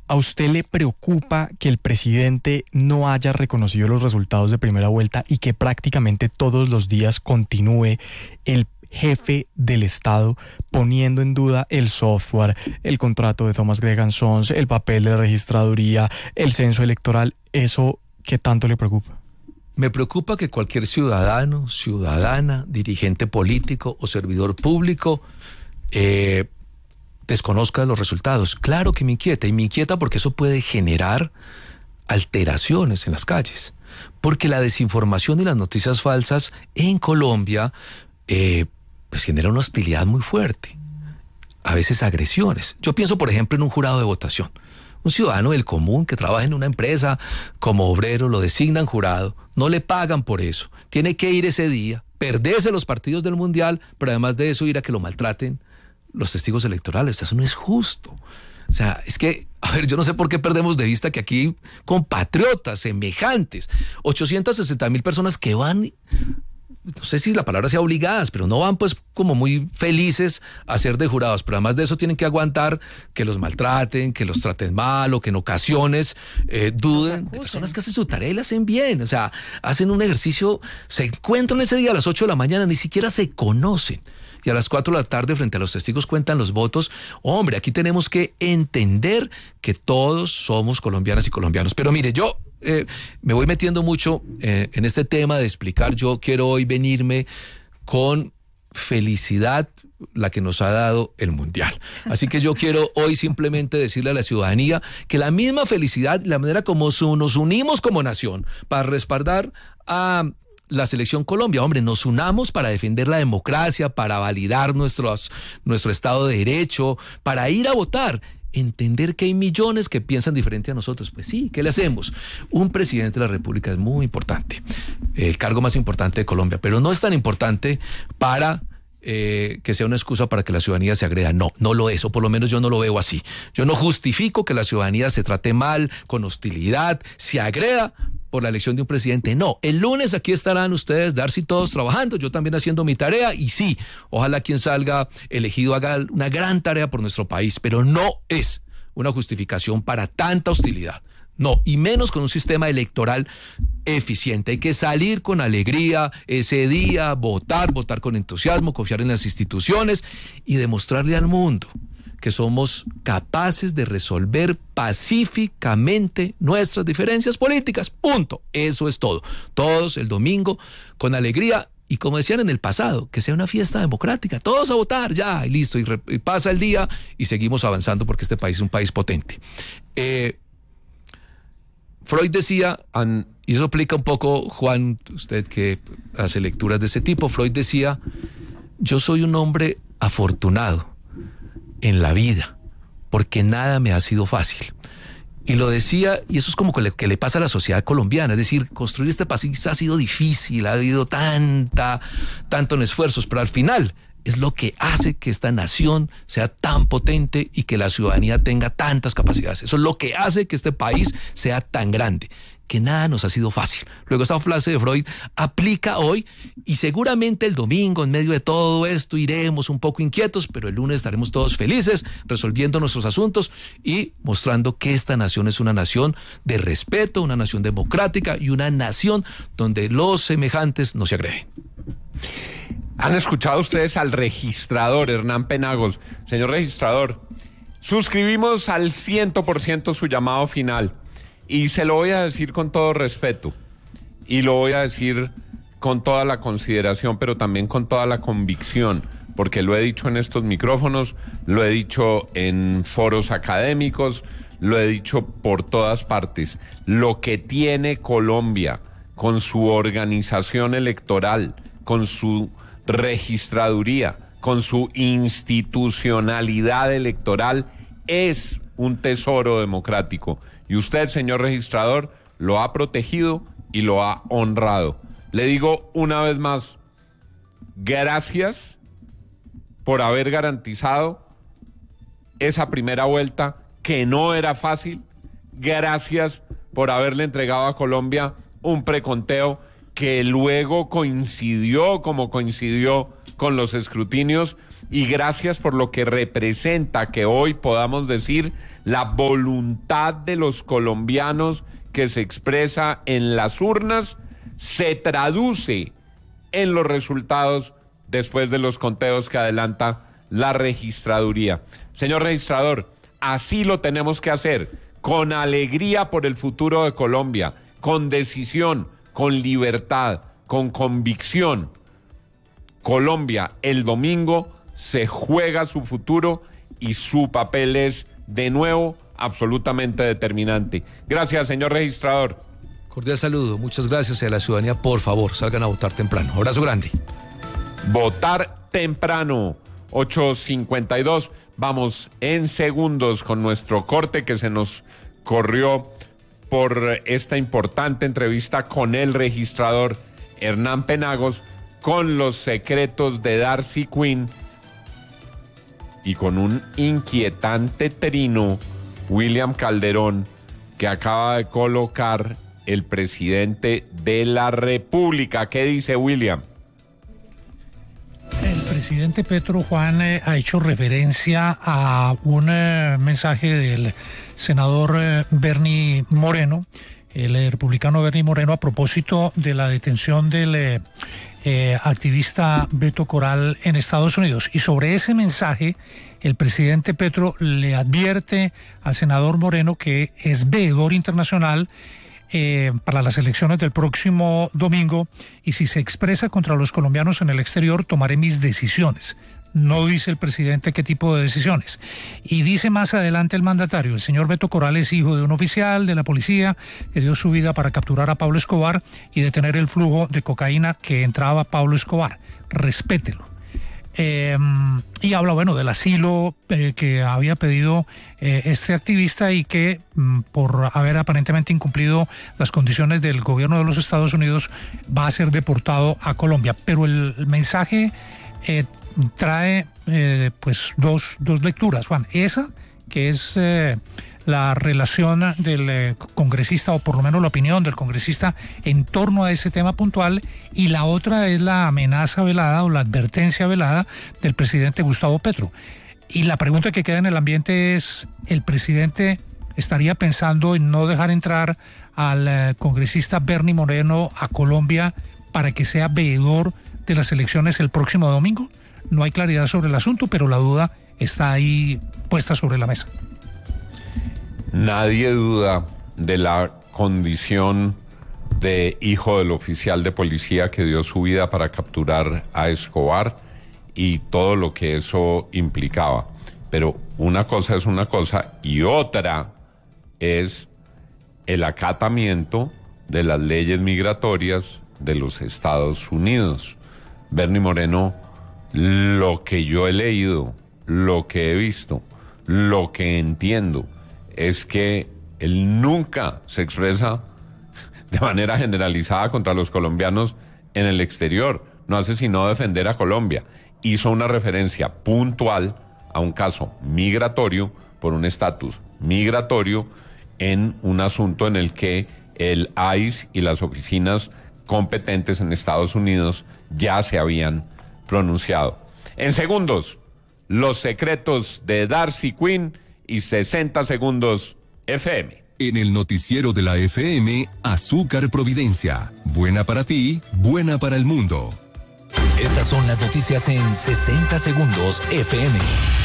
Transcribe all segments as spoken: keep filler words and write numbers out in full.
¿A usted le preocupa que el presidente no haya reconocido los resultados de primera vuelta y que prácticamente todos los días continúe el jefe del Estado poniendo en duda el software, el contrato de Thomas Gregan Sons, el papel de la registraduría, el censo electoral? ¿Eso qué tanto le preocupa? Me preocupa que cualquier ciudadano, ciudadana, dirigente político o servidor público eh, desconozca los resultados. Claro que me inquieta, y me inquieta porque eso puede generar alteraciones en las calles. Porque la desinformación y las noticias falsas en Colombia eh, pues genera una hostilidad muy fuerte. A veces agresiones. Yo pienso, por ejemplo, en un jurado de votación. Un ciudadano del común que trabaja en una empresa como obrero, lo designan jurado, no le pagan por eso. Tiene que ir ese día, perderse los partidos del Mundial, pero además de eso ir a que lo maltraten los testigos electorales. Eso no es justo. O sea, es que, a ver, yo no sé por qué perdemos de vista que aquí compatriotas semejantes, ochocientas sesenta mil personas que van, no sé si la palabra sea obligadas, pero no van pues como muy felices a ser de jurados, pero además de eso tienen que aguantar que los maltraten, que los traten mal o que en ocasiones eh, duden de personas que hacen su tarea y la hacen bien. O sea, hacen un ejercicio, se encuentran ese día a las ocho de la mañana, ni siquiera se conocen. Y a las cuatro de la tarde frente a los testigos cuentan los votos. Hombre, aquí tenemos que entender que todos somos colombianas y colombianos. Pero mire, yo eh, me voy metiendo mucho eh, en este tema de explicar. Yo quiero hoy venirme con felicidad, la que nos ha dado el Mundial. Así que yo quiero hoy simplemente decirle a la ciudadanía que la misma felicidad, la manera como nos unimos como nación para respaldar a la selección Colombia, hombre, nos unamos para defender la democracia, para validar nuestros, nuestro Estado de Derecho, para ir a votar, entender que hay millones que piensan diferente a nosotros. Pues sí, ¿qué le hacemos? Un presidente de la República es muy importante, el cargo más importante de Colombia, pero no es tan importante para Eh, que sea una excusa para que la ciudadanía se agreda. No, no lo es, o por lo menos yo no lo veo así. Yo no justifico que la ciudadanía se trate mal, con hostilidad, se agreda por la elección de un presidente. No, el lunes aquí estarán ustedes, Darcy, todos trabajando, yo también haciendo mi tarea, y sí, ojalá quien salga elegido haga una gran tarea por nuestro país, pero no es una justificación para tanta hostilidad. No, y menos con un sistema electoral eficiente. Hay que salir con alegría ese día, votar, votar con entusiasmo, confiar en las instituciones y demostrarle al mundo que somos capaces de resolver pacíficamente nuestras diferencias políticas. Punto. Eso es todo. Todos el domingo con alegría. Y como decían en el pasado, que sea una fiesta democrática, todos a votar, ya, y listo, y, re, y pasa el día y seguimos avanzando porque este país es un país potente. Eh, Freud decía, y eso explica un poco, Juan, usted que hace lecturas de ese tipo, Freud decía, yo soy un hombre afortunado en la vida, porque nada me ha sido fácil. Y lo decía, y eso es como que le, que le pasa a la sociedad colombiana, es decir, construir este país ha sido difícil, ha habido tanta, tanto en esfuerzos, pero al final es lo que hace que esta nación sea tan potente y que la ciudadanía tenga tantas capacidades. Eso es lo que hace que este país sea tan grande, que nada nos ha sido fácil. Luego esa frase de Freud aplica hoy y seguramente el domingo en medio de todo esto iremos un poco inquietos, pero el lunes estaremos todos felices resolviendo nuestros asuntos y mostrando que esta nación es una nación de respeto, una nación democrática y una nación donde los semejantes no se agreden. Han escuchado ustedes al registrador Hernán Penagos. Señor registrador, suscribimos al cien por ciento su llamado final y se lo voy a decir con todo respeto y lo voy a decir con toda la consideración, pero también con toda la convicción, porque lo he dicho en estos micrófonos, lo he dicho en foros académicos, lo he dicho por todas partes. Lo que tiene Colombia con su organización electoral, con su registraduría, con su institucionalidad electoral, es un tesoro democrático. Y usted, señor registrador, lo ha protegido y lo ha honrado. Le digo una vez más, gracias por haber garantizado esa primera vuelta que no era fácil. Gracias por haberle entregado a Colombia un preconteo que luego coincidió como coincidió con los escrutinios, y gracias por lo que representa que hoy podamos decir La voluntad de los colombianos que se expresa en las urnas se traduce en los resultados después de los conteos que adelanta la registraduría. Señor registrador, así lo tenemos que hacer, con alegría por el futuro de Colombia, con decisión, con libertad, con convicción. Colombia el domingo se juega su futuro y su papel es de nuevo absolutamente determinante. Gracias, señor registrador. Cordial saludo, muchas gracias a la ciudadanía. Por favor, salgan a votar temprano. Abrazo grande. Votar temprano, ocho cincuenta y dos. Vamos en segundos con nuestro corte que se nos corrió por esta importante entrevista con el registrador Hernán Penagos, con los secretos de Darcy Quinn y con un inquietante trino, William Calderón, que acaba de colocar el presidente de la República. ¿Qué dice William? El presidente Petro, Juan, eh, ha hecho referencia a un eh, mensaje del senador eh, Bernie Moreno, el eh, republicano Bernie Moreno, a propósito de la detención del eh, eh, activista Beto Coral en Estados Unidos. Y sobre ese mensaje, el presidente Petro le advierte al senador Moreno que es veedor internacional Eh, para las elecciones del próximo domingo, y si se expresa contra los colombianos en el exterior, tomaré mis decisiones. No dice el presidente qué tipo de decisiones. Y dice más adelante el mandatario: el señor Beto Coral es hijo de un oficial de la policía que dio su vida para capturar a Pablo Escobar y detener el flujo de cocaína que entraba a Pablo Escobar. Respételo. Eh, y habla, bueno, del asilo eh, que había pedido eh, este activista y que mm, por haber aparentemente incumplido las condiciones del gobierno de los Estados Unidos va a ser deportado a Colombia. Pero el, el mensaje eh, trae eh, pues dos, dos lecturas, Juan. Esa, que es eh, la relación del eh, congresista, o por lo menos la opinión del congresista en torno a ese tema puntual, y la otra es la amenaza velada o la advertencia velada del presidente Gustavo Petro. Y la pregunta que queda en el ambiente es: ¿el presidente estaría pensando en no dejar entrar al eh, congresista Bernie Moreno a Colombia para que sea veedor de las elecciones el próximo domingo? No hay claridad sobre el asunto, pero la duda está ahí puesta sobre la mesa. Nadie duda de la condición de hijo del oficial de policía que dio su vida para capturar a Escobar y todo lo que eso implicaba. Pero una cosa es una cosa y otra es el acatamiento de las leyes migratorias de los Estados Unidos. Bernie Moreno, lo que yo he leído, lo que he visto, lo que entiendo, es que él nunca se expresa de manera generalizada contra los colombianos en el exterior. No hace sino defender a Colombia. Hizo una referencia puntual a un caso migratorio por un estatus migratorio en un asunto en el que el I C E y las oficinas competentes en Estados Unidos ya se habían pronunciado. En segundos, los secretos de Darcy Quinn y sesenta segundos F M. En el noticiero de la F M, Azúcar Providencia. Buena para ti, buena para el mundo. Estas son las noticias en sesenta segundos F M.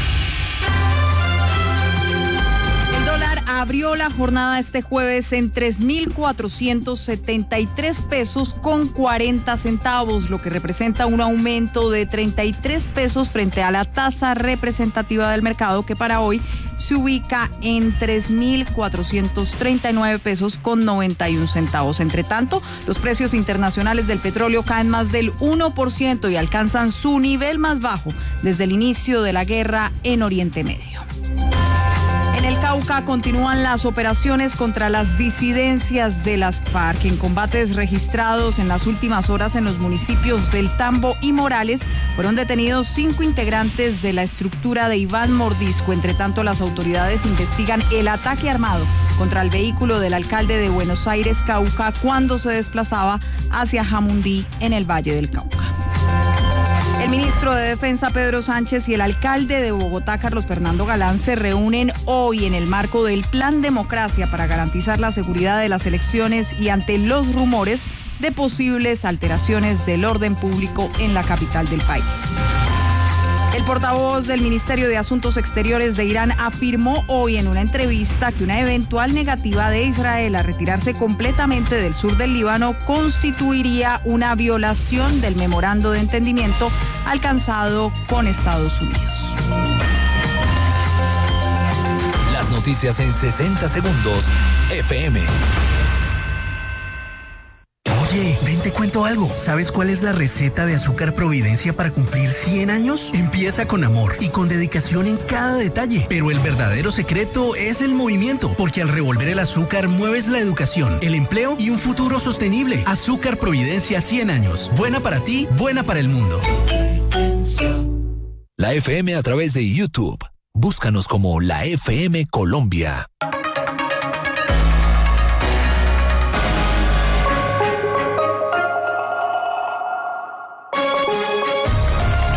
El dólar abrió la jornada este jueves en tres mil cuatrocientos setenta y tres pesos con cuarenta centavos, lo que representa un aumento de treinta y tres pesos frente a la tasa representativa del mercado, que para hoy se ubica en tres mil cuatrocientos treinta y nueve pesos con noventa y un centavos. Entre tanto, los precios internacionales del petróleo caen más del uno por ciento y alcanzan su nivel más bajo desde el inicio de la guerra en Oriente Medio. En el Cauca continúan las operaciones contra las disidencias de las FARC. En combates registrados en las últimas horas en los municipios del Tambo y Morales, fueron detenidos cinco integrantes de la estructura de Iván Mordisco. Entre tanto, las autoridades investigan el ataque armado contra el vehículo del alcalde de Buenos Aires, Cauca, cuando se desplazaba hacia Jamundí, en el Valle del Cauca. El ministro de Defensa, Pedro Sánchez, y el alcalde de Bogotá, Carlos Fernando Galán, se reúnen hoy en el marco del Plan Democracia para garantizar la seguridad de las elecciones y ante los rumores de posibles alteraciones del orden público en la capital del país. El portavoz del Ministerio de Asuntos Exteriores de Irán afirmó hoy en una entrevista que una eventual negativa de Israel a retirarse completamente del sur del Líbano constituiría una violación del memorando de entendimiento alcanzado con Estados Unidos. Las noticias en sesenta segundos, F M. Oye, ven te cuento algo. ¿Sabes cuál es la receta de Azúcar Providencia para cumplir cien años? Empieza con amor y con dedicación en cada detalle. Pero el verdadero secreto es el movimiento, porque al revolver el azúcar mueves la educación, el empleo y un futuro sostenible. Azúcar Providencia cien años. Buena para ti, buena para el mundo. La F M a través de YouTube. Búscanos como la F M Colombia.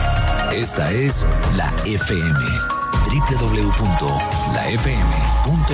Esta es la F M. doble u doble u doble u punto la f m punto com